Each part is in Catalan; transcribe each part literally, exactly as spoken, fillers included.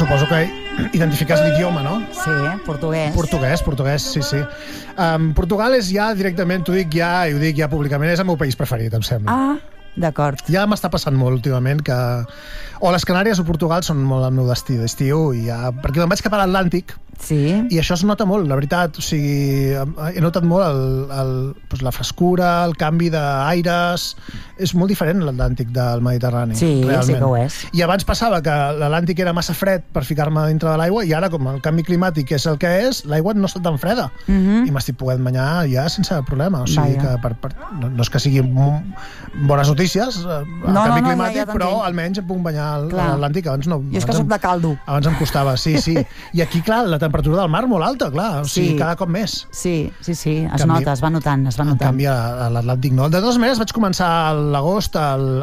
suposo que identifiques l'idioma, no? Sí, portuguès. Portuguès, portuguès, sí, sí. Um, Portugal és ja directament, t'ho dic ja, i ho dic ja públicament, és el meu país preferit, em sembla. Ah, d'acord. Ja m'està passant molt últimament que... O les Canàries o Portugal són molt el meu destí d'estiu, i ja... perquè me'n vaig cap a l'Atlàntic, sí. I això es nota molt, la veritat. O sigui, he notat molt el, el, doncs la frescura, el canvi d'aires. És molt diferent l'Atlàntic del Mediterrani. Sí, realment. Sí que ho és. I abans passava que l'Atlàntic era massa fred per ficar-me dintre de l'aigua, i ara, com el canvi climàtic és el que és, l'aigua no està tan freda. Uh -huh. I m'estic podent banyar ja sense problema. O sigui, que per, per, no, no és que siguin bones notícies, el no, canvi no, no, climàtic, ja, ja però almenys em puc banyar a l'Atlàntic. Abans no. I és que soc de caldo. Abans em costava, sí, sí. I aquí, clar, la temperatura del mar molt alta, clar. O sigui, sí. Cada cop més. Sí, sí, sí. Es canvi, nota, es va notant, es va notant. En canvi, a l'Atlàntic no. De totes maneres, vaig començar a l'agost,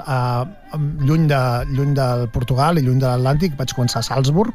lluny, de, lluny del Portugal i lluny de l'Atlàntic, vaig començar a Salzburg,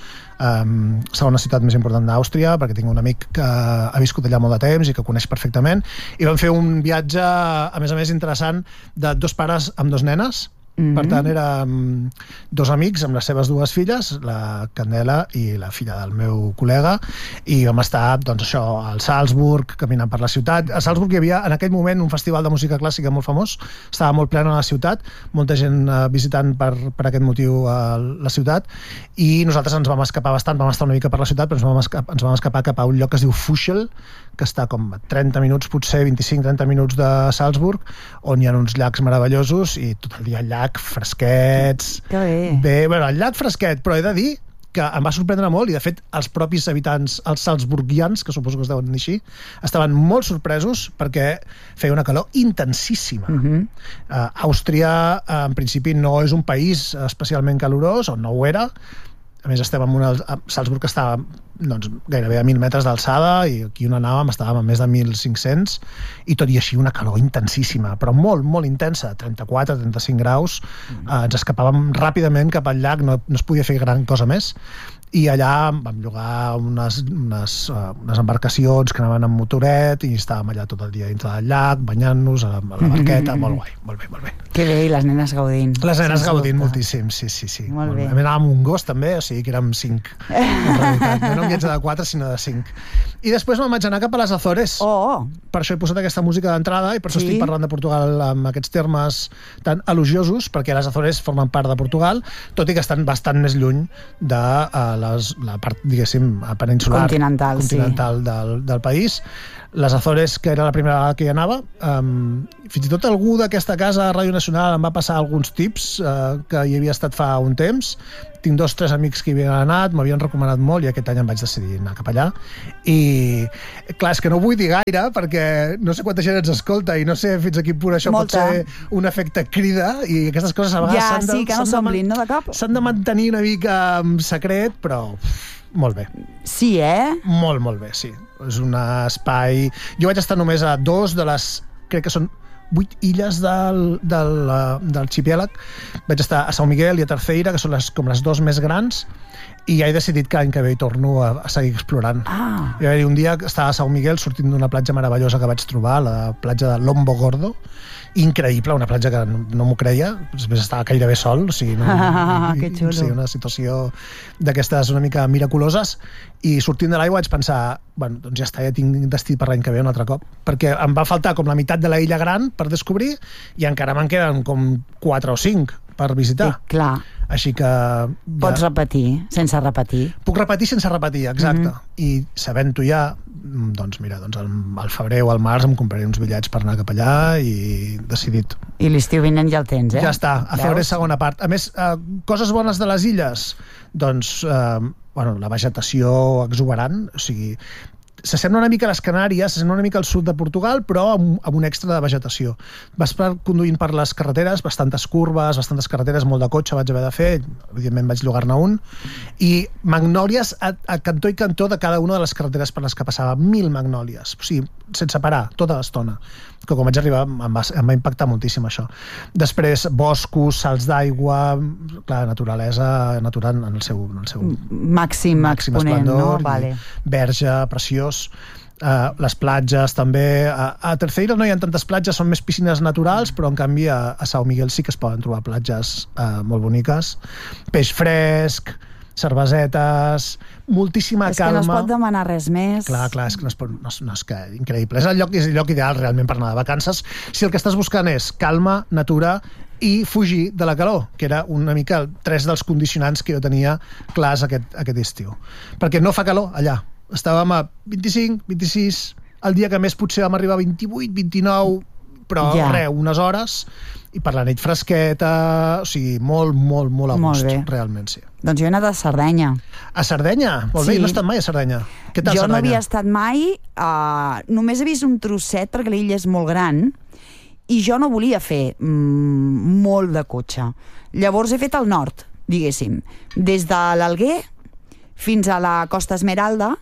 Um, segona ciutat més important d'Àustria, perquè tinc un amic que ha viscut allà molt de temps i que coneix perfectament, i vam fer un viatge, a més a més interessant, de dos pares amb dos nenes. Mm-hmm. Per tant, érem dos amics amb les seves dues filles, la Candela i la filla del meu col·lega, i vam estar, doncs això, al Salzburg, caminant per la ciutat. A Salzburg hi havia, en aquell moment, un festival de música clàssica molt famós, estava molt plena a la ciutat, molta gent uh, visitant per, per aquest motiu a uh, la ciutat, i nosaltres ens vam escapar bastant, vam estar una mica per la ciutat, però ens vam escapar, ens vam escapar cap a un lloc que es diu Fuschel, que està com a trenta minuts, potser vint-i-cinc trenta minuts de Salzburg, on hi ha uns llacs meravellosos, i tot el dia allà fresquets. Que bé. Bé, bueno, el llac fresquet, però he de dir que em va sorprendre molt, i de fet els propis habitants, els salzburgians, que suposo que es deuen dir així, estaven molt sorpresos perquè feia una calor intensíssima. Uh-huh. uh, Àustria, uh, en principi, no és un país especialment calorós, o no ho era. A més, estem en una... Salzburg estava doncs, gairebé a mil metres d'alçada, i aquí on anàvem estàvem a més de mil cinc-cents, i tot i així una calor intensíssima, però molt, molt intensa, trenta-quatre trenta-cinc graus. Mm. Eh, ens escapàvem ràpidament cap al llac, no, no es podia fer gran cosa més, i allà vam llogar unes, unes, uh, unes embarcacions que anaven amb motoret, i estàvem allà tot el dia dintre del llac, banyant-nos a la, a la barqueta, molt guai, molt bé, molt bé. Que bé, i les nenes gaudint. Les nenes gaudint moltíssim, sí, sí, sí. Molt, molt bé. bé. Anàvem amb un gos també, o sigui que érem cinc, en realitat. No era un viatge de quatre, sinó de cinc. I després me'n vaig anar cap a les Azores. Oh! Per això he posat aquesta música d'entrada, i per això sí? estic parlant de Portugal amb aquests termes tan elogiosos, perquè les Azores formen part de Portugal, tot i que estan bastant més lluny de uh, les, la part, diguéssim, peninsular, continental, continental sí. del, del país. Les Azores, que era la primera vegada que hi anava, um, fins i tot algú d'aquesta casa, Ràdio Nacional, em va passar alguns tips uh, que hi havia estat fa un temps. Tinc dos, tres amics que hi havien anat, m'havien recomanat molt, i aquest any em vaig decidir anar cap allà. I, clar, és que no vull dir gaire, perquè no sé quanta gent ens escolta, i no sé fins a quin punt això Molta. pot ser un efecte crida, i aquestes coses a vegades ja, s'han de, sí, que no s'omplin, no, de cap? S'han de mantenir una mica en secret, però molt bé. Sí, eh? Molt, molt bé, sí. És un espai... Jo vaig estar només a dos de les... Crec que són vuit illes del, del, del arxipèlag. Vaig estar a São Miguel i a Terceira, que són les, com les dos més grans, i ja he decidit que l'any que ve hi torno a, a seguir explorant. Ah. I un dia estava a São Miguel sortint d'una platja meravellosa que vaig trobar, la platja de Lombo Gordo, increïble, una platja que no, no m'ho creia, després estava gairebé sol, o sigui, no, ah, i, que xulo. Sí, una situació d'aquestes una mica miraculoses, i sortint de l'aigua vaig pensar, bueno, doncs ja està, ja tinc destí per l'any que ve un altre cop, perquè em va faltar com la meitat de la illa gran per descobrir, i encara me'n queden com quatre o cinc per visitar. Sí, clar. Així que... Ja... Pots repetir, sense repetir. Puc repetir sense repetir, exacte. Mm-hmm. I sabent-ho ja, doncs mira, doncs al, al febrer o al març em compraré uns bitllets per anar cap allà, i decidit. I l'estiu vinent ja el tens, eh? Ja està, a febrer segona part. A més, eh, coses bones de les illes, doncs, eh, bueno, la vegetació exuberant, o sigui, s'assembla una mica a les Canàries, s'assembla una mica al sud de Portugal, però amb, amb un extra de vegetació. Vas per, conduint per les carreteres, bastantes curves, bastantes carreteres, molt de cotxe vaig haver de fer, evidentment vaig llogar-ne un, i magnòlies a, a cantó i cantó de cada una de les carreteres per les que passava, mil magnòlies, o sigui, sense parar, tota l'estona, que quan vaig arribar em va, em va impactar moltíssim això. Després, boscos, salts d'aigua, clar, naturalesa natural en el seu, en el seu màxim, màxim exponent, no? Vale. Verge, preciós. Uh, les platges també, a, a Terceira no hi ha tantes platges, són més piscines naturals, però en canvi a, a São Miguel sí que es poden trobar platges uh, molt boniques, peix fresc, cervesetes, moltíssima és calma. És que no es pot demanar res més. Clar, clar, és que no es pot... No, no és que increïble. És el lloc, és el lloc ideal realment per anar de vacances. Si el que estàs buscant és calma, natura i fugir de la calor, que era una mica tres dels condicionants que jo tenia clars aquest, aquest estiu. Perquè no fa calor allà. Estàvem a vint-i-cinc, vint-i-sis, el dia que més potser vam arribar a vint-i-vuit, vint-i-nou, però ja. Res, unes hores, i per la nit fresqueta, o sigui, molt, molt, molt a gust, molt realment, sí. Doncs jo he anat a Sardenya. A Sardenya? Molt bé, sí. No he estat mai a Sardenya. Què tal, jo Sardenya? No havia estat mai, uh, només he vist un trosset perquè l'illa és molt gran, i jo no volia fer mm, molt de cotxe. Llavors he fet el nord, diguéssim, des de l'Alguer fins a la Costa Esmeralda,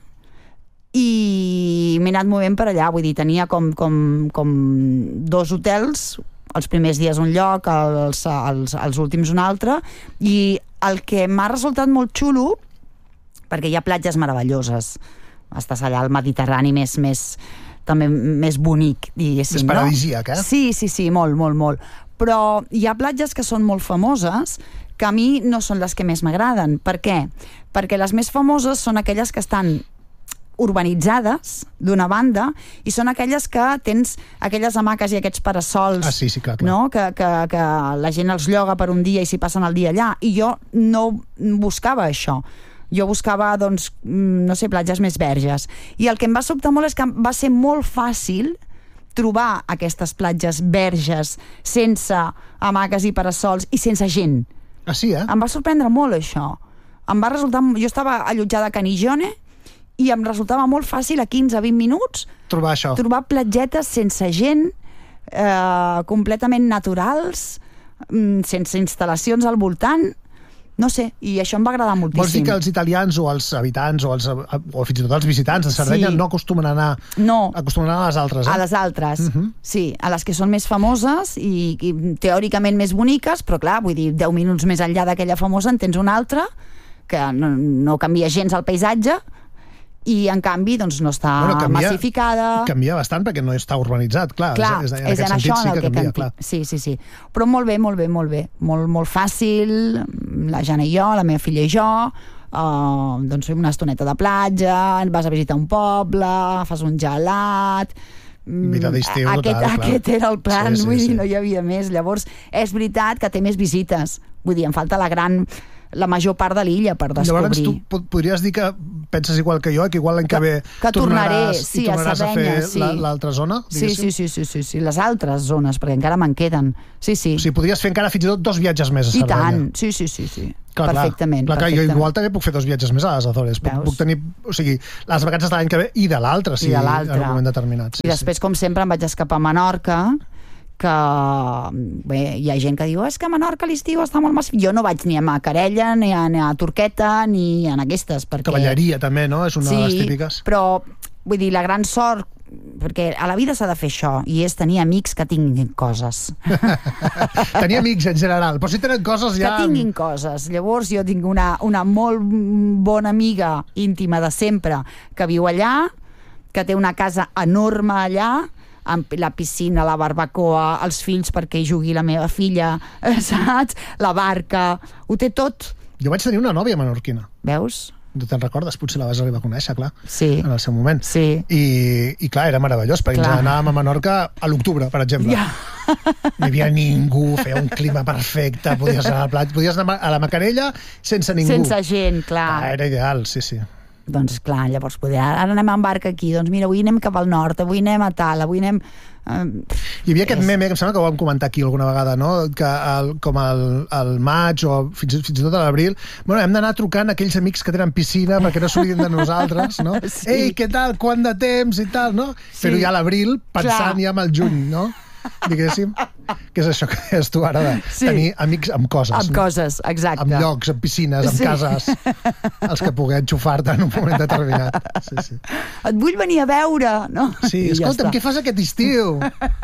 i m'he anat movent per allà, vull dir, tenia com, com, com dos hotels, els primers dies un lloc, els, els, els últims un altre, i el que m'ha resultat molt xulo, perquè hi ha platges meravelloses, estàs allà al Mediterrani més, més, també més bonic, diguéssim, no? És paradisíac, eh? Sí, sí, sí, molt, molt, molt. Però hi ha platges que són molt famoses que a mi no són les que més m'agraden. Per què? Perquè les més famoses són aquelles que estan urbanitzades, d'una banda, i són aquelles que tens aquelles hamaques i aquests parasols, ah, sí, sí, clar, clar. No? que, que, que la gent els lloga per un dia i s'hi passen el dia allà, i jo no buscava això. Jo buscava, doncs, no sé, platges més verges. I el que em va sobtar molt és que va ser molt fàcil trobar aquestes platges verges sense hamaques i parasols i sense gent. Ah, sí, eh? Em va sorprendre molt això. Em va resultar... Jo estava allotjada a Canigone i em resultava molt fàcil a quinze a vint minuts trobar això. Trobar platgetes sense gent, eh, completament naturals, sense instal·lacions al voltant. No sé, i això em va agradar moltíssim. Vols dir que els italians o els habitants o, els, o fins i tot els visitants de Sardenya sí. no acostumen a anar no. acostumen a anar a les altres, eh? A les altres, uh -huh. sí, a les que són més famoses i, i teòricament més boniques, però clar, vull dir, deu minuts més enllà d'aquella famosa en tens una altra que no, no canvia gens el paisatge, i en canvi doncs no està bueno, canvia, massificada. Canvia bastant perquè no està urbanitzat, clar. Clar, és, en, és en això sí en el que, que canvia, clar. Sí, sí, sí. Però molt bé, molt bé, molt bé. Molt, molt fàcil, la Jana i jo, la meva filla i jo, uh, doncs fem una estoneta de platja, vas a visitar un poble, fas un gelat... Vida d'estiu aquest, total, aquest era el plan, sí, sí, vull dir, sí. no hi havia més. Llavors, és veritat que té més visites. Vull dir, em falta la gran... la major part de l'illa per descobrir. Llavors tu podries dir que penses igual que jo, que igual l'any que, que ve que tornaré, tornaràs, sí, i tornaràs a, Sardenya, a fer sí. l'altra zona? Sí, sí, sí, sí, sí, sí, les altres zones, perquè encara me'n queden. Sí, sí. O sigui, podries fer encara fins i tot dos viatges més a Sardenya. I tant, sí, sí, sí, sí. Clar, perfectament. Clar, clar, perfectament. jo igual també puc fer dos viatges més a les Azores. Puc, puc tenir, o sigui, les vacances de l'any que ve i de l'altre, sí, en un moment determinat. Sí, I després, sí. com sempre, em vaig escapar a Menorca, que bé, hi ha gent que diu és que a Menorca l'estiu està molt massiu. Jo no vaig ni a Macarella, ni a, ni a Turqueta, ni en aquestes. Perquè... Cavalleria també, no? És una sí, de les típiques. Però, vull dir, la gran sort, perquè a la vida s'ha de fer això, i és tenir amics que tinguin coses. Tenir amics en general, però si tenen coses ja... Que tinguin coses. Llavors jo tinc una, una molt bona amiga íntima de sempre que viu allà, que té una casa enorme allà, amb la piscina, la barbacoa, els fills perquè hi jugui la meva filla, saps? La barca, ho té tot. Jo vaig tenir una nòvia menorquina. Veus? No te'n recordes? Potser la vas arribar a conèixer, clar, sí. en el seu moment. Sí. I, i clar, era meravellós, perquè clar. ens anàvem a Menorca a l'octubre, per exemple. Ja. No hi havia ningú, feia un clima perfecte, podies anar a la platja, podies anar a la Macarella sense ningú. Sense gent, clar. Ah, era ideal, sí, sí. Doncs clar, llavors poder, ara anem en barca aquí, doncs mira, avui anem cap al nord, avui anem a tal, avui anem... Eh, Hi havia aquest és... meme, que em sembla que ho vam comentar aquí alguna vegada, no? Que el, com el, el maig o fins, fins i tot a l'abril, bueno, hem d'anar trucant a aquells amics que tenen piscina perquè no s'oblidin de nosaltres, no? Sí. Ei, què tal, quant de temps i tal, no? Sí. Però ja a l'abril, pensant clar. ja en el juny, no? Diguéssim, que és això que deies tu ara de sí. tenir amics amb coses. Amb no? coses, exacte. Amb llocs, amb piscines, amb sí. cases, els que pugui enxufar-te en un moment determinat. Sí, sí. Et vull venir a veure, no? Sí, I escolta'm, ja què fas aquest estiu?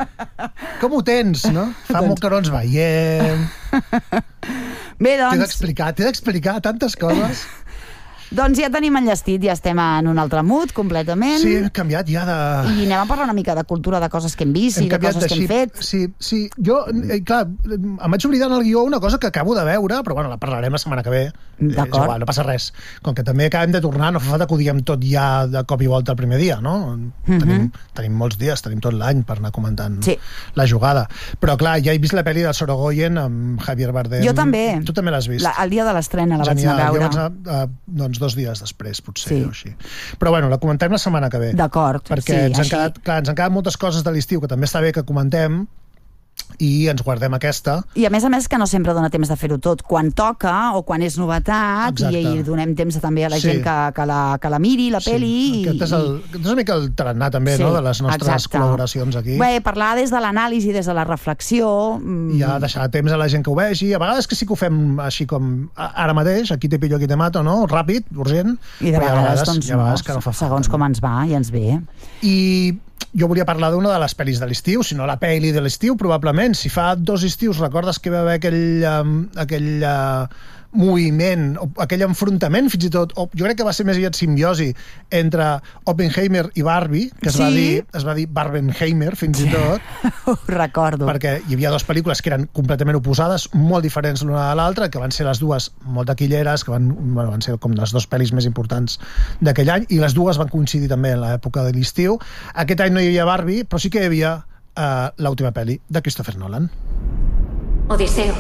Com ho tens, no? Fa doncs... molt que no ens veiem. Bé, doncs... T'he d'explicar, t'he d'explicar tantes coses. Doncs ja tenim enllestit, ja estem en un altre mood, completament. Sí, hem canviat ja de... I anem a parlar una mica de cultura, de coses que hem vist i de coses que hem fet. Sí, sí. Jo, eh, clar, em vaig oblidar en el guió una cosa que acabo de veure, però bueno, la parlarem la setmana que ve. D'acord. Eh, no passa res. Com que també acabem de tornar, no fa falta que ho diguem tot ja de cop i volta el primer dia, no? Mm-hmm. Tenim, tenim molts dies, tenim tot l'any per anar comentant sí. la jugada. Però clar, ja he vist la pel·li del Sorogoyen amb Javier Bardem. Jo també. Tu també l'has vist. La, el dia de l'estrena la Genial. vaig anar a veure. Jo vaig anar, uh, doncs, dos dies després, potser, sí. o així. Però bueno, la comentem la setmana que ve. D'acord, perquè sí, ens han així. quedat, clar, ens han quedat moltes coses de l'estiu que també està bé que comentem, i ens guardem aquesta. I a més a més que no sempre dona temps de fer-ho tot. Quan toca o quan és novetat, exacte. I donem temps també a la sí. gent que, que, la, que la miri, la sí. peli. Aquest és, el, aquest és una mica el tarannà també, sí. no?, de les nostres exacte. Col·laboracions aquí. Bé, parlar des de l'anàlisi, des de la reflexió... I ja deixar temps a la gent que ho vegi. A vegades que sí que ho fem així com ara mateix, aquí te pillo, aquí te mato, no?, ràpid, urgent. I de vegades, vegades, doncs, no, vegades que no fa falta, segons com ens va, ja ens ve. I jo volia parlar d'una de les pel·lis de l'estiu, si no la pel·li de l'estiu, probablement. Si fa dos estius recordes que va haver aquell, um, aquell uh, moviment, o aquell enfrontament, fins i tot, o jo crec que va ser més aviat simbiosi entre Oppenheimer i Barbie, que es, sí? va, dir, es va dir Barbenheimer, fins i tot. Ho recordo. Perquè hi havia dues pel·lícules que eren completament oposades, molt diferents l'una de l'altra, que van ser les dues molt taquilleres, que van, bueno, van ser com les dues pel·lis més importants d'aquell any, i les dues van coincidir també en l'època de l'estiu. Aquest any no hi havia Barbie, però sí que hi havia uh, l'última pel·li de Christopher Nolan. Odiseo.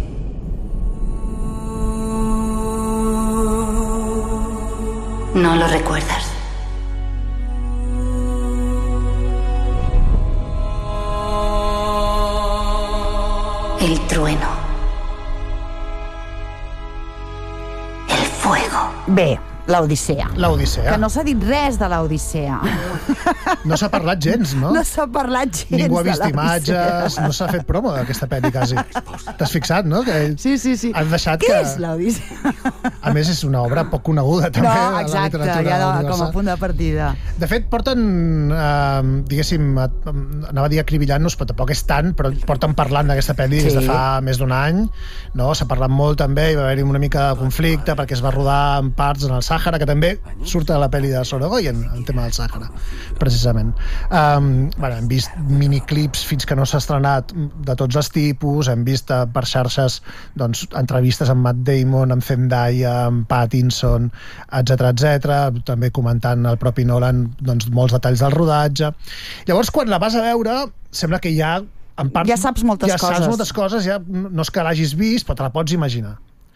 No lo recuerdas. El trueno. El fuego. Bé, l'Odissea. L'Odissea. Que no s'ha dit res de l'Odissea. No s'ha parlat gens, no? No s'ha parlat gens. Ningú ha vist imatges, no s'ha fet promo d'aquesta pel·li, quasi. T'has fixat, no? Que sí, sí, sí. Han deixat Què que... és l'Odissea? A més, és una obra poc coneguda, també. No, exacte, ja de, com a punt de partida. De fet, porten, eh, diguéssim, anava a dir acribillant-nos, però tampoc és tant, però porten parlant d'aquesta pel·li sí. des de fa més d'un any, no? S'ha parlat molt també, hi va haver-hi una mica de conflicte perquè es va rodar en parts en el Sàhara, que també surt a la pel·li de Sorogoyen, el tema del Sàhara, precisament. Um, bueno, hem vist miniclips fins que no s'ha estrenat de tots els tipus, hem vist uh, per xarxes doncs, entrevistes amb Matt Damon, amb Zendaya, amb Pattinson, etcètera, etcètera, també comentant el propi Nolan doncs, molts detalls del rodatge. Llavors, quan la vas a veure, sembla que ja en part, ja saps moltes ja coses. Saps moltes coses, ja no és que l'hagis vist, però te la pots imaginar.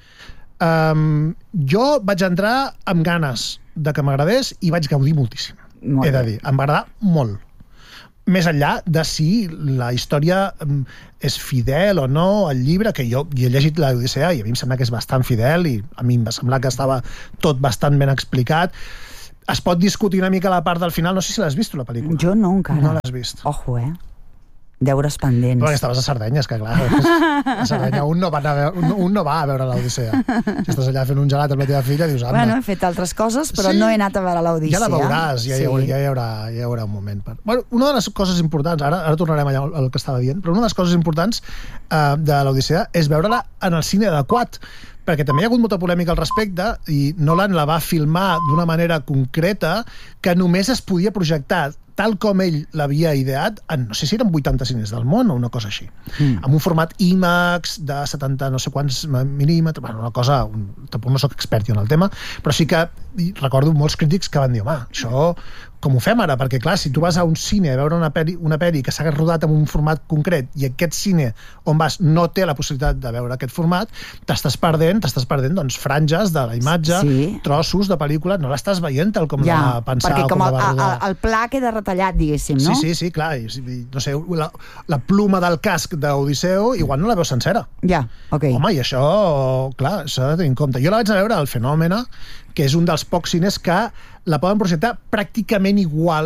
Um, jo vaig entrar amb ganes de que m'agradés i vaig gaudir moltíssim. Molt He de dir, em va agradar molt. Més enllà de si la història um, és fidel o no al llibre, que jo hi he llegit l'Odissea i a mi em sembla que és bastant fidel i a mi em va semblar que estava tot bastant ben explicat. Es pot discutir una mica la part del final, no sé si l'has vist tu, la pel·lícula. Jo no, encara. No l'has vist. Ojo, eh? Deures pendents. Perquè estaves a Sardenya, és que clar, a Sardenya un no va, a veure, un, un no va a veure l'Odissea. Si estàs allà fent un gelat amb la teva filla, dius, anda. Bueno, he fet altres coses, però sí, no he anat a veure l'Odissea. Ja la veuràs, ja, sí. hi haurà, ja, hi haurà, ja hi haurà un moment. Per... Bueno, una de les coses importants, ara, ara tornarem allà al que estava dient, però una de les coses importants uh, de l'Odissea és veure-la en el cine adequat, perquè també hi ha hagut molta polèmica al respecte i Nolan la va filmar d'una manera concreta que només es podia projectar tal com ell l'havia ideat, en, no sé si eren vuitanta cines del món o una cosa així, mm. amb un format IMAX de setanta no sé quants mil·límetres, bueno, una cosa, un, tampoc no soc expert jo en el tema, però sí que recordo molts crítics que van dir, home, això com ho fem ara? Perquè clar, si tu vas a un cine a veure una pel·li, una pel·li que s'ha rodat en un format concret i aquest cine on vas no té la possibilitat de veure aquest format, t'estàs perdent, t'estàs perdent doncs franges de la imatge, sí. trossos de pel·lícula, no l'estàs veient tal com ja, la va pensar perquè o com el, la va rodar. El, el pla queda retallat, diguéssim, no? Sí, sí, sí, clar. I, no sé, la, la pluma del casc d'Odisseu igual no la veus sencera. Ja, ok. Home, i això, clar, s'ha de tenir en compte. Jo la vaig a veure al Fenòmena, que és un dels pocs cines que la poden projectar pràcticament igual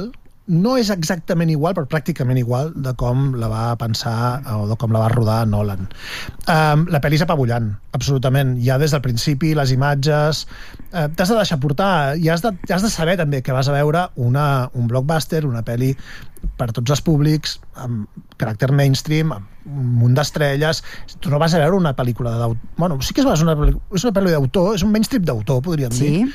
no és exactament igual, però pràcticament igual de com la va pensar o de com la va rodar Nolan. Um, la pel·li és apabullant, absolutament. Ja des del principi, les imatges... Uh, t'has de deixar portar i has de, has de saber també que vas a veure una, un blockbuster, una pel·li per tots els públics, amb caràcter mainstream, amb un munt d'estrelles. Tu no vas a veure una pel·lícula d'autor. Bueno, sí que és una, és una pel·li d'autor, és un mainstream d'autor, podríem sí. dir.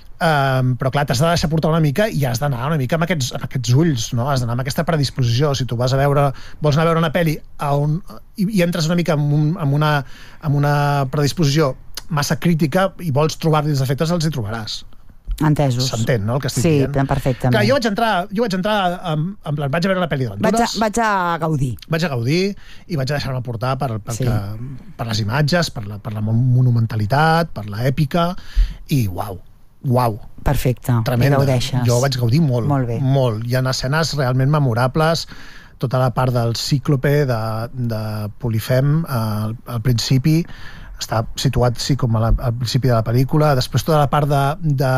Um, però clar, t'has de deixar portar una mica i has d'anar una mica amb aquests, amb aquests ulls, no? Has d'anar amb aquesta predisposició. Si tu vas a veure, vols anar a veure una pel·li a on, i, i entres una mica amb, un, amb, una, amb una predisposició massa crítica i vols trobar-li els efectes, els hi trobaràs. Entesos. S'entén, no, el que estic sí, dient? Sí, perfectament. Clar, jo vaig entrar, jo vaig entrar amb, amb plan, vaig a veure una pel·li d'aventures. Vaig, a, vaig a gaudir. Vaig a gaudir i vaig a deixar-me portar per, per, sí. que, per les imatges, per la, per la monumentalitat, per l'èpica, i uau, uau. Perfecte, tremenda. I gaudeixes. Jo vaig gaudir molt, molt bé. molt. Hi ha escenes realment memorables, tota la part del cíclope de, de Polifem al, al principi està situat sí, com a la, al principi de la pel·lícula, després tota la part de, de,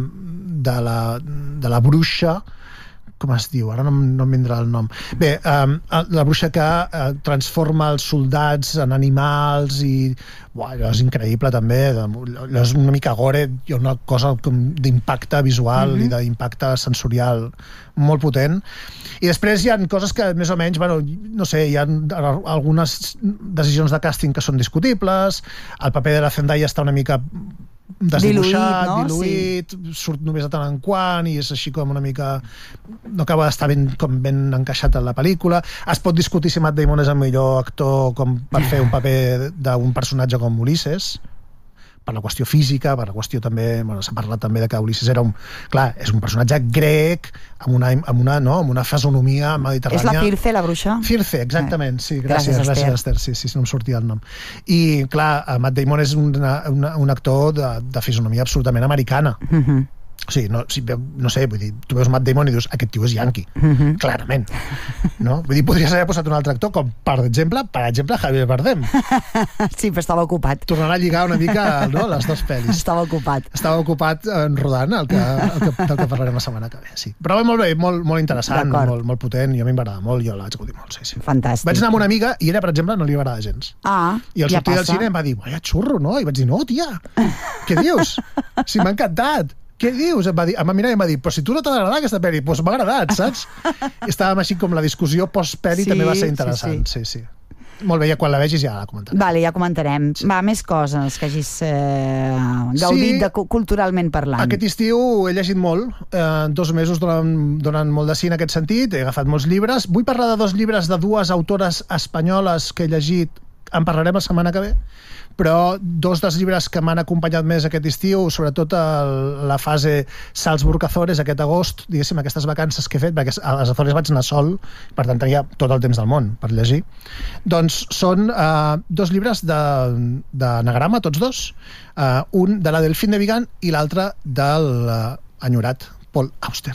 de, la, de la bruixa, com es diu? Ara no, no em vindrà el nom. Bé, um, la bruixa que uh, transforma els soldats en animals i... Buah, allò és increïble també, allò és una mica gore, hi ha una cosa d'impacte visual mm-hmm. i d'impacte sensorial molt potent. I després hi ha coses que més o menys, bueno, no sé, hi ha algunes decisions de càsting que són discutibles, el paper de la Zendaya està una mica desdibuixat, diluït, no? diluït sí. Surt només de tant en quant i és així com una mica no acaba d'estar ben, com ben encaixat en la pel·lícula. Es pot discutir si Matt Damon és el millor actor com per fer un paper d'un personatge com Ulisses, per la qüestió física, per la qüestió també, bueno, s'ha parlat també de que Ulisses era un, clar, és un personatge grec amb una, amb una, no, amb una fisonomia mediterrània. És la Circe, la bruixa? Circe, exactament, sí, gràcies, gràcies, gràcies Esther, sí, sí, no em sortia el nom. I clar, Matt Damon és una, una, un actor de, de fisonomia absolutament americana. Mhm. O sigui, no, si, no sé, vull dir, tu veus Matt Damon i dius, aquest tio és yankee, mm-hmm. clarament. No? Vull dir, podries haver posat un altre actor, com, per exemple, per exemple, Javier Bardem. Sí, però estava ocupat. Tornarà a lligar una mica, no?, les dues pel·lis. Estava ocupat. Estava ocupat en rodant, el que, el que, del que parlarem la setmana que ve, sí. Però molt bé, molt, molt interessant, molt, molt potent, i a mi m'agrada molt, jo la vaig gaudir molt, sí, sí. Fantàstic. Vaig anar amb una amiga i ella, per exemple, no li agrada gens. Ah, I al ja sortir passa. del cine em va dir, vaya xurro, no? I vaig dir, no, tia, què dius? Si m'ha encantat. Què dius? Em va dir, em va mirar i em va dir, però si tu no t'ha d'agradar aquesta pel·li, doncs m'ha agradat, saps? I estàvem així com la discussió post-pel·li sí, també va ser interessant. Sí, sí. sí. Molt bé, ja quan la vegis ja la comentarem. Vale, ja comentarem. Sí. Va, més coses que hagis eh, gaudit sí, de, culturalment parlant. Aquest estiu he llegit molt, eh, dos mesos donen, donen molt de sí en aquest sentit, he agafat molts llibres. Vull parlar de dos llibres de dues autores espanyoles que he llegit, en parlarem la setmana que ve, però dos dels llibres que m'han acompanyat més aquest estiu, sobretot el, la fase Salzburg-Azores, aquest agost, diguéssim, aquestes vacances que he fet, perquè a les Azores vaig anar sol, per tant tenia tot el temps del món per llegir, doncs són eh, dos llibres d'anagrama, de, tots dos, eh, un de la Delfín de Vigan i l'altre del eh, enyorat Paul Auster.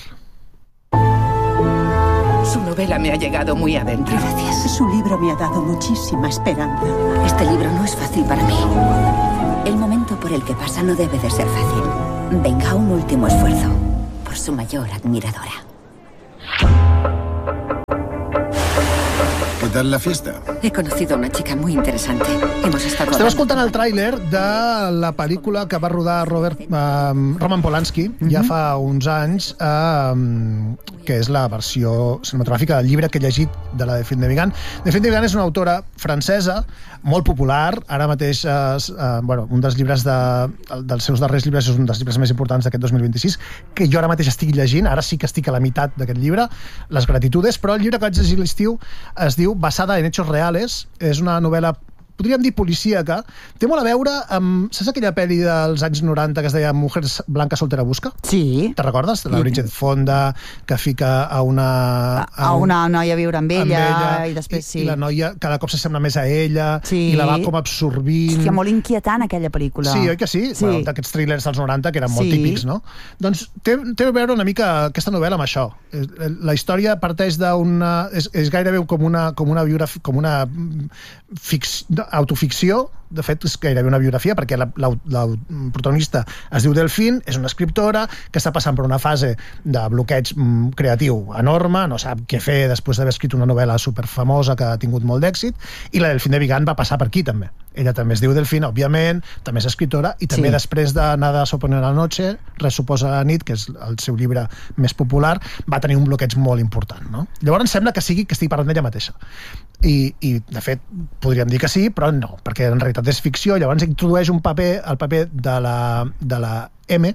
Su novela me ha llegado muy adentro. Gracias. Su libro me ha dado muchísima esperanza. Este libro no es fácil para mí. El momento por el que pasa no debe de ser fácil. Venga, un último esfuerzo por su mayor admiradora. ¿Qué tal la fiesta? He conocido a una chica muy interesante. Hemos estado... Estem escoltant el tràiler de la pel·lícula que va rodar Robert, eh, Roman Polanski mm-hmm. ja fa uns anys, eh, que és la versió cinematogràfica del llibre que he llegit de la Delphine de Vigan. Delphine de Vigan és una autora francesa molt popular. Ara mateix, eh, eh, bueno, un dels llibres de, dels seus darrers llibres és un dels llibres més importants d'aquest dos mil vint-i-sis, que jo ara mateix estic llegint, ara sí que estic a la meitat d'aquest llibre, Les gratitudes, però el llibre que vaig llegir a l'estiu es diu Basada en hechos reales, és una novel·la, podríem dir policíaca, té molt a veure amb... Saps aquella pel·li dels anys noranta que es deia Mujeres Blanca Soltera Busca? Sí. Te recordes? La Bridget Fonda, que fica a una... A, a una noia a viure amb ella, amb ella i després i, sí. I la noia cada cop s'assembla més a ella, sí. i la va com absorbint... Hòstia, molt inquietant aquella pel·lícula. Sí, oi que sí? sí. Bueno, d'aquests thrillers dels noranta que eren sí. molt típics, no? Doncs té, té a veure una mica aquesta novel·la amb això. La història parteix d'una... És, és gairebé com una, com una, biografia, com una fix, autoficció de fet, és gairebé una biografia, perquè la, la, la protagonista es diu Delphine, és una escriptora que està passant per una fase de bloqueig mm, creatiu enorme, no sap què fer després d'haver escrit una novel·la superfamosa que ha tingut molt d'èxit, i la Delphine de Vigan va passar per aquí, també. Ella també es diu Delphine, òbviament, també és escriptora, i també sí. després de Nada supone la noche, Res suposa la nit, que és el seu llibre més popular, va tenir un bloqueig molt important, no? Llavors sembla que sigui que estigui parlant d'ella mateixa. I, i, de fet, podríem dir que sí, però no, perquè en realitat és ficció. Llavors introdueix un paper, el paper de la, de la M,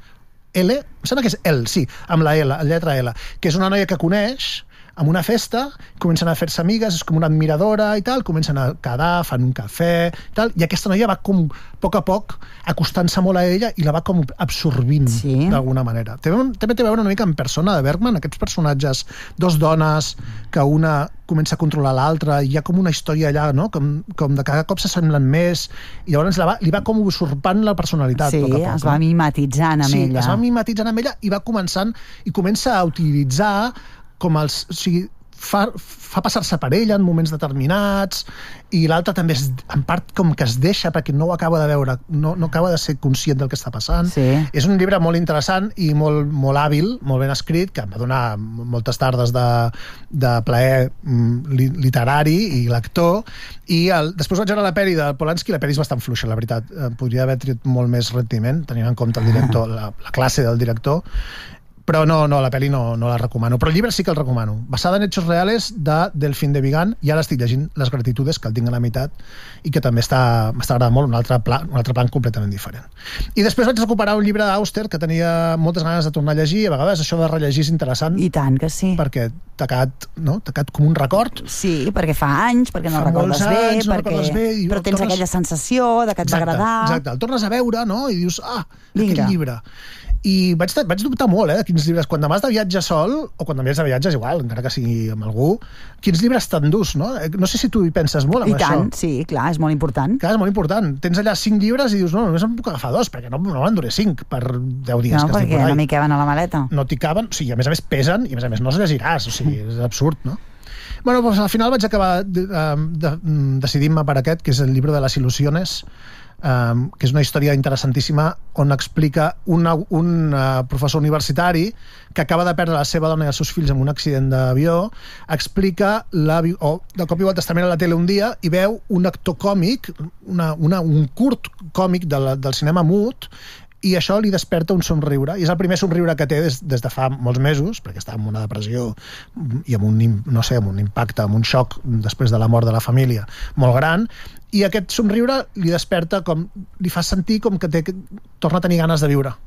L, em sembla que és L, sí, amb la L, la lletra L, que és una noia que coneix en una festa, comencen a fer-se amigues, és com una admiradora i tal, comencen a quedar, fan un cafè i tal, i aquesta noia va com, a poc a poc, acostant-se molt a ella i la va com absorbint, sí. d'alguna manera. També, també té a veure una mica amb Persona, de Bergman, aquests personatges, dos dones, que una comença a controlar l'altra, i hi ha com una història allà, no? Com, com de cada cop s'assemblen més, i llavors la va, li va com usurpant la personalitat. Sí, a poc a poc, es va mimetitzant amb sí, ella. Sí, es va mimetitzant amb ella i va començant, i comença a utilitzar com els... O sigui, fa, fa passar-se per ella en moments determinats, i l'altra també és, en part com que es deixa perquè no ho acaba de veure, no, no acaba de ser conscient del que està passant. Sí. És un llibre molt interessant i molt, molt hàbil, molt ben escrit, que em va donar moltes tardes de, de plaer li, literari i lector, i el, després vaig veure la pel·li de Polanski, la pel·li és bastant fluixa, la veritat. Podria haver tret molt més rendiment, tenint en compte el director, la, la classe del director, però no, no, la pel·li no, no la recomano. Però el llibre sí que el recomano. Basada en hechos reales de Delphine de Vigan, i ara estic llegint Les gratitudes, que el tinc a la meitat, i que també està, m'està agradant molt, un altre, pla, un altre plan completament diferent. I després vaig recuperar un llibre d'Auster que tenia moltes ganes de tornar a llegir, i a vegades això de rellegir és interessant. I tant que sí. Perquè t'ha quedat, no? t'ha quedat com un record. Sí, perquè fa anys, perquè no fa recordes anys, bé, no perquè... recordes bé, i però tens tornes... aquella sensació de que et va agradar. Exacte, el tornes a veure, no? I dius, ah, Vinga. aquest llibre. I vaig, vaig dubtar molt, eh, de quins llibres, quan demà has de viatge sol, o quan demà has de viatge és igual, encara que sigui amb algú, quins llibres t'endús, no? No sé si tu hi penses molt amb I tant, això. sí, clar, és molt important. Clar, és molt important. Tens allà cinc llibres i dius, no, només em puc agafar dos, perquè no, no m'enduré cinc per deu dies. No, que perquè no m'hi caben a la maleta. No t'hi caben, o sigui, a més a més pesen, i a més a més no els llegiràs, o sigui, és absurd, no? Bueno, doncs al final vaig acabar de, de, de, decidint-me per aquest, que és el llibre de les il·lusiones, Um, que és una història interessantíssima on explica una, un uh, professor universitari que acaba de perdre la seva dona i els seus fills en un accident d'avió, explica la, o de cop i volta està mirant a la tele un dia i veu un actor còmic, una, una, un curt còmic de la, del cinema mut, i això li desperta un somriure, i és el primer somriure que té des, des de fa molts mesos, perquè està en una depressió i amb un, no sé, amb un impacte, amb un xoc després de la mort de la família molt gran, i aquest somriure li desperta, com li fa sentir com que, té, que torna a tenir ganes de viure.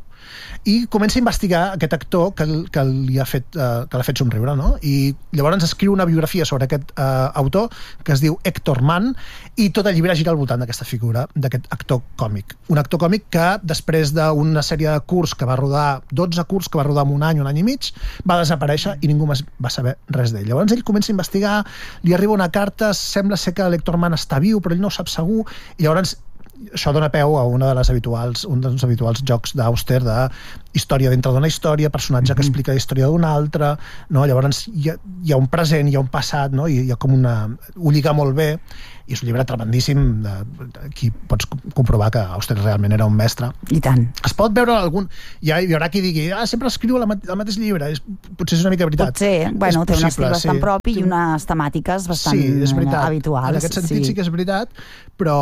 I comença a investigar aquest actor que, que li ha fet, uh, que l'ha fet somriure, no? I llavors escriu una biografia sobre aquest uh, autor que es diu Héctor Mann, i tot el llibre gira al voltant d'aquesta figura, d'aquest actor còmic. Un actor còmic que després d'una sèrie de curs que va rodar, dotze curs que va rodar en un any, un any i mig, va desaparèixer i ningú va saber res d'ell. Llavors ell comença a investigar, li arriba una carta, sembla ser que l'Héctor Mann està viu, però ell no ho sap segur, i llavors això dona peu a una de les habituals, un dels habituals jocs d'Auster de història dintre d'una història, personatge mm-hmm. que explica la història d'una altra, no? Llavors hi ha, hi ha un present, hi ha un passat, no? I hi ha com una... ho lliga molt bé, i és un llibre tremendíssim, de, aquí pots comprovar que Auster realment era un mestre. I tant. Es pot veure algun... Hi, ha, hi haurà qui digui, ah, sempre escriu el mateix llibre, és, potser és una mica veritat. Potser, bueno, és té un estil possible, bastant sí. propi i unes temàtiques bastant sí, és veritat. habituals. En aquest sentit sí. sí que és veritat, però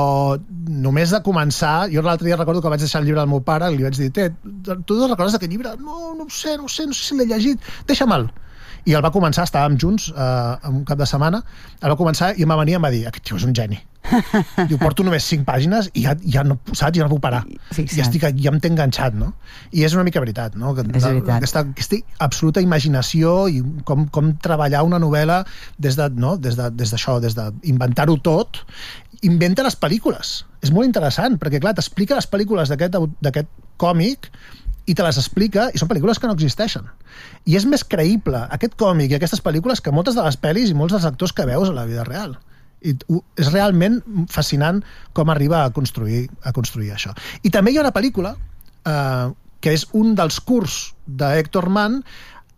només de començar, jo l'altre dia recordo que vaig deixar el llibre al meu pare i li vaig dir, té, tu no recordes d'aquest llibre? No, no ho sé, no ho sé, no sé si l'he llegit, deixa'me'l. I el va començar, estàvem junts eh, un cap de setmana, el va començar i em va venir i em va dir, aquest tio és un geni. Diu, porto només cinc pàgines i ja, ja no, saps, ja no puc parar. Fixa't. I estic, ja em té enganxat, no? I és una mica veritat, no? Que, és veritat. Aquesta, aquesta absoluta imaginació i com, com treballar una novel·la des de, no? des de, des d'això, des d'inventar-ho tot, inventa les pel·lícules. És molt interessant, perquè clar, t'explica les pel·lícules d'aquest d'aquest còmic i te les explica, i són pel·lícules que no existeixen. I és més creïble aquest còmic i aquestes pel·lícules que moltes de les pel·lis i molts dels actors que veus a la vida real. I és realment fascinant com arriba a construir, a construir això. I també hi ha una pel·lícula eh, que és un dels curts d'Héctor Mann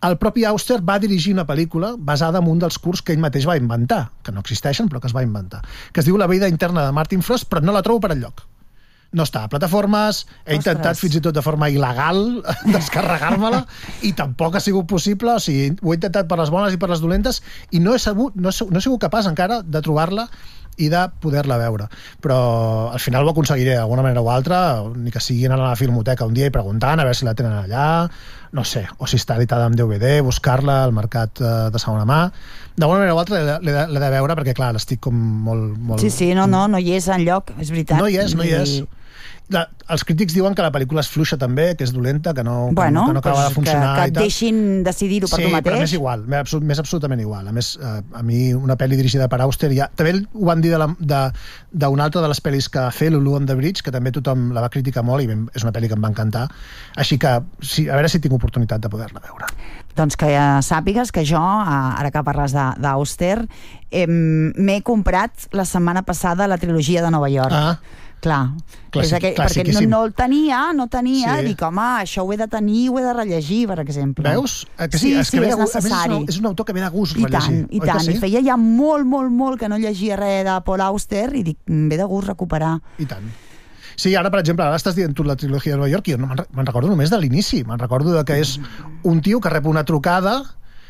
el propi Auster va dirigir una pel·lícula basada en un dels curs que ell mateix va inventar, que no existeixen, però que es va inventar, que es diu La vida interna de Martin Frost, però no la trobo per enlloc. No està a plataformes, he Ostres. intentat fins i tot de forma il·legal descarregar-me-la, i tampoc ha sigut possible, o sigui, ho he intentat per les bones i per les dolentes, i no he, sabut, no, he, no he sigut capaç encara de trobar-la i de poder-la veure. Però al final ho aconseguiré d'alguna manera o altra, ni que sigui anant a la filmoteca un dia i preguntant a veure si la tenen allà, no sé, o si està editada amb D V D, buscar-la al mercat de segona mà. D'alguna manera o altra l'he de, de veure perquè, clar, l'estic com molt, molt... Sí, sí, no, no, no hi és enlloc, és veritat. No hi és, no hi és. I... La, els crítics diuen que la pel·lícula és fluixa també, que és dolenta, que no, bueno, que no acaba de funcionar. Que, que et deixin decidir-ho per sí, tu mateix. Sí, però m'és igual, m'és, m'és absolutament igual. A més, eh, a mi una pel·li dirigida per Auster, ja, també ho van dir d'una altra de les pel·lis que va fer, Lulu on the Bridge, que també tothom la va criticar molt i és una pel·li que em va encantar. Així que, sí, a veure si tinc oportunitat de poder-la veure. Doncs que ja sàpigues que jo, ara que parles d'Auster, m'he comprat la setmana passada la trilogia de Nova York. Ah. Clar, Clàssic, que, perquè no, no el tenia, no tenia, sí. Dic, home, això ho he de tenir, ho he de rellegir, per exemple. Veus? Que sí, sí, és, sí, que és gust, necessari. És, és un autor que ve de gust I rellegir. tant, i tant, sí? I feia ja molt, molt, molt que no llegia res de Paul Auster i dic, ve de gust recuperar. I tant. Sí, ara, per exemple, ara estàs dient tu la trilogia de Nova York i jo no me'n me recordo només de l'inici, me'n recordo que és un tio que rep una trucada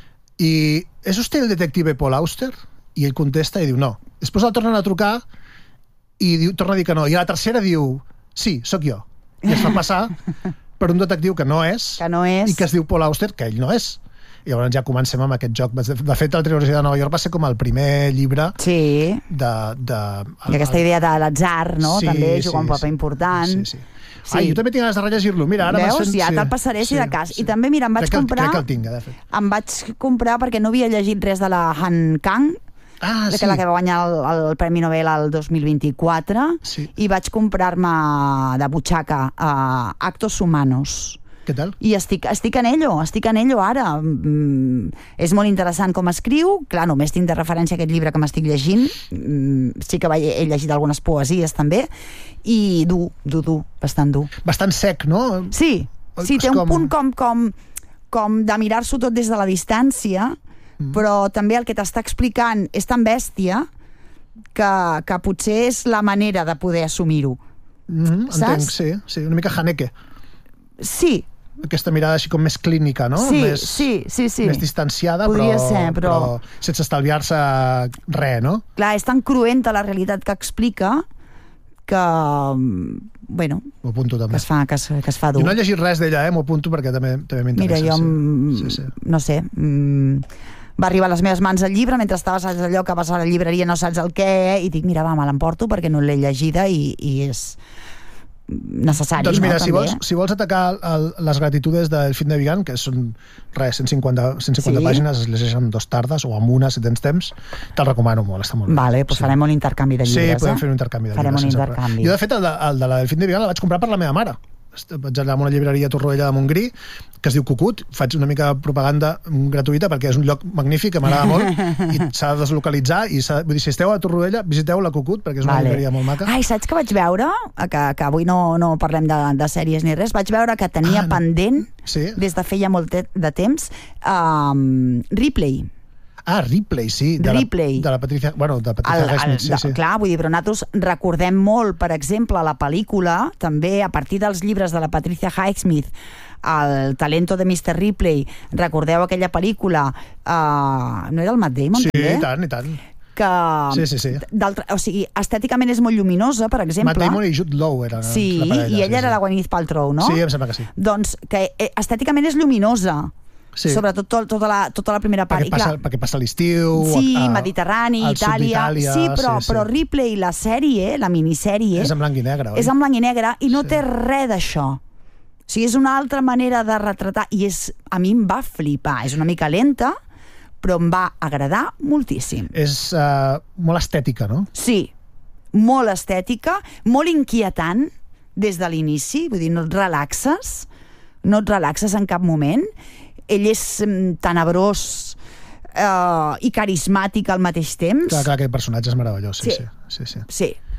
i ¿és usted el detective Paul Auster? I ell contesta i diu no. Després el tornen a trucar i diu, torna a dir que no. I a la tercera diu, sí, sóc jo. I es fa passar per un detectiu que no és, que no és. I que es diu Paul Auster, que ell no és. I llavors ja comencem amb aquest joc. De fet, la trilogia de Nova York va ser com el primer llibre sí. de... de I aquesta idea de l'atzar, no? Sí, també juga sí, un paper sí. important. Sí, sí. Sí. Ai, jo també tinc ganes de rellegir-lo. Mira, ara veus? Fent... Ja sí, te'l passaré si sí, de cas. sí. I també, mira, em vaig crec que, comprar... Crec que el tinc, de fet. Em vaig comprar perquè no havia llegit res de la Han Kang, ah, sí. que la que va guanyar el, el Premi Nobel el dos mil vint-i-quatre, sí. I vaig comprar-me de butxaca uh, Actos Humanos. Què tal? I estic, estic en ello, estic en ello ara. Mm, és molt interessant com escriu. Clar, només tinc de referència aquest llibre que m'estic llegint. Mm, sí que he llegit algunes poesies també. I dur, dur, dur, bastant dur. Bastant sec, no? Sí, sí, té un com... punt com, com, com de mirar-s'ho tot des de la distància, mm. però també el que t'està explicant és tan bèstia que, que potser és la manera de poder assumir-ho. Mm, entenc, sí, sí, una mica Haneke. Sí. Aquesta mirada així com més clínica, no? Sí, més, sí, sí, sí. Més distanciada, podria però, ser, però... però sense estalviar-se res, no? Clar, és tan cruenta la realitat que explica que, bueno, m'ho apunto també. Que es fa, que es, que es fa dur. Jo no he llegit res d'ella, eh? M'ho apunto perquè també, també m'interessa. Mira, jo, sí. Sí, sí. no sé, va arribar a les meves mans el llibre mentre estaves allò que vas a la llibreria no saps el què, i dic, mira, va, me l'emporto perquè no l'he llegida i, i és necessari. Doncs mira, no, si, vols, si vols atacar el, les gratitudes del Fin de Vigan, que són res, cent cinquanta, cent cinquanta sí. pàgines, es llegeix en dos tardes o amb una, si tens temps, te'l recomano molt, està molt bé. Vale, doncs sí. Farem un intercanvi de llibres. Sí, podem eh? fer un intercanvi de farem llibres. Un intercanvi. Jo, de fet, el de, el de la del Fin de Vigan la vaig comprar per la meva mare. Vaig anar a una llibreria a Torroella de Montgrí que es diu Cucut, faig una mica de propaganda gratuïta perquè és un lloc magnífic que m'agrada molt i s'ha de deslocalitzar i vull dir, si esteu a Torroella, visiteu la Cucut perquè és una vale. llibreria molt maca. Ai, saps que vaig veure? Que, que avui no, no parlem de, de sèries ni res, vaig veure que tenia ah, no. pendent sí? des de feia molt te de temps um, Ripley. Ah, Ripley, sí. De Ripley. La, de la Patricia, bueno, de Patricia Highsmith, sí, sí. Clar, vull dir, però nosaltres recordem molt, per exemple, la pel·lícula, també a partir dels llibres de la Patricia Highsmith, el talento de mister Ripley, recordeu aquella pel·lícula, uh, no era el Matt Damon, sí, també? Sí, i tant, i tant. Que, sí, sí, sí. O sigui, estèticament és molt lluminosa, per exemple. Matt Damon i Jude Law eren sí, la parella. I ella sí, era sí. la Gwyneth Paltrow, no? Sí, em sembla que sí. Doncs que estèticament és lluminosa. Sí. Sobretot tot, tota, la, tota la primera part. Perquè passa, perquè passa l'estiu... Sí, a, Mediterrani, Itàlia... Sí, però, sí, sí. però Ripley, la sèrie, la minissèrie... És en blanc i negre, oi? És en blanc i negre i no sí. té res d'això. O sigui, és una altra manera de retratar i és, a mi em va flipar. És una mica lenta, però em va agradar moltíssim. És uh, molt estètica, no? Sí, molt estètica, molt inquietant des de l'inici, vull dir, no et relaxes, no et relaxes en cap moment. Ell és tenebrós uh, i carismàtic al mateix temps. Clar, clar, aquest personatge és meravellós, sí, sí. sí, sí. sí.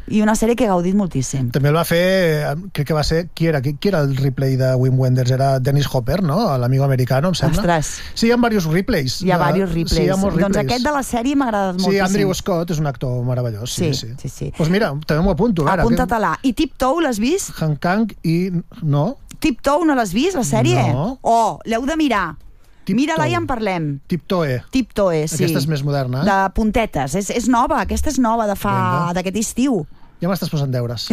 I una sèrie que he gaudit moltíssim. També el va fer, crec que va ser... Qui era, qui, qui era el replay de Wim Wenders? Era Dennis Hopper, no? L'amigo americano, em sembla. Ostres. Sí, hi ha diversos replays. Hi ha diversos replays. Sí, hi ha molts replays. Doncs aquest de la sèrie m'ha agradat moltíssim. Sí, Andrew Scott és un actor meravellós. Sí, sí. sí, sí. Doncs mira, també m'ho apunto. Apunta-te-la. I Tiptoe, l'has vist? Han Kang i... No? Tiptoe, no l'has vist, la sèrie? No. Oh, l'heu de mirar. Mira-la i en parlem. Tiptoe. Tiptoe, sí. Aquesta és més moderna, eh? De puntetes. És, és nova, aquesta és nova de fa d'aquest estiu. Ja m'estàs posant deures.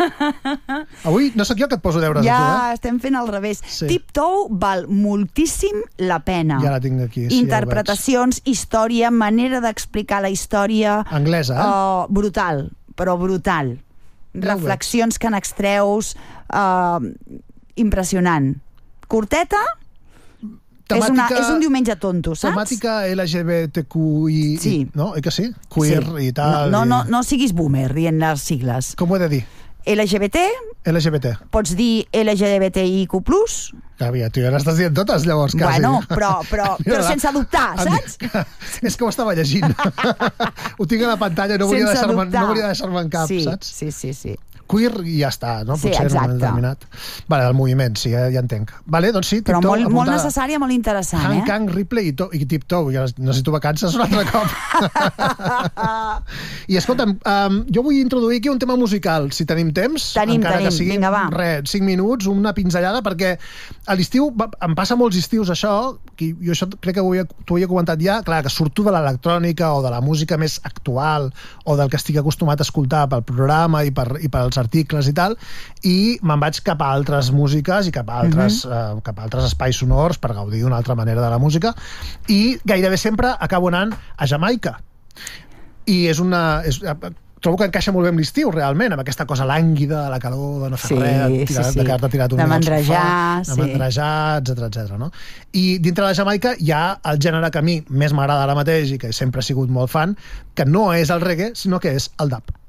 Avui no sóc jo que et poso deures ja a tu, eh? Ja estem fent al revés. Sí. Tiptoe val moltíssim la pena. Ja la tinc aquí. Sí, interpretacions, ja història, manera d'explicar la història... Anglesa, eh? Uh, brutal, però brutal. Ja reflexions que n'extreus... Uh, impressionant. Corteta... Temàtica, és, una, és un diumenge tonto, saps? Temàtica L G B T Q I... Sí. No? Eh que sí? Queer sí. i tal. No, no, i... no, no siguis boomer dient les sigles. Com ho he de dir? L G B T. L G B T. Pots dir L G B T I Q plus. Aviam, tu ja n'estàs dient totes, llavors, quasi. Bueno, però, però, però sense dubtar, saps? És que ho estava llegint. Ho tinc a la pantalla, no volia deixar-me no volia deixar-me en cap, sí, saps? Sí, sí, sí. Queer i ja està, no? Sí, potser exacte. en un moment determinat. Vale, del moviment, sí, ja, ja entenc. Vale, doncs sí, però Tiptoe, molt, molt necessària, molt interessant, Han eh? Kang, Ripley i, to, i Tiptoe. Ja, no sé si tu vacances un altre cop. I escolta'm, um, jo vull introduir aquí un tema musical, si tenim temps. Tenim, encara tenim. Que sigui, Vinga, va. Res, cinc minuts, una pinzellada, perquè a l'estiu, em passa molts estius això, que jo això crec que ho havia, t'ho havia comentat ja, clar, que surto de l'electrònica o de la música més actual o del que estic acostumat a escoltar pel programa i, per, i pels articles i tal, i me'n vaig cap a altres músiques i cap a altres, uh -huh. uh, cap a altres espais sonors per gaudir d'una altra manera de la música, i gairebé sempre acabo anant a Jamaica. I és una... És, trobo que encaixa molt bé amb l'estiu, realment, amb aquesta cosa lànguida, la calor, de no fer sí, res, tirar, sí, sí. de quedar-te tirat un de dia al mandrejar, sofà, sí. de mandrejar, etcètera, etcètera, no? I dintre de Jamaica hi ha el gènere que a mi més m'agrada ara mateix i que sempre he sigut molt fan, que no és el reggae, sinó que és el dub.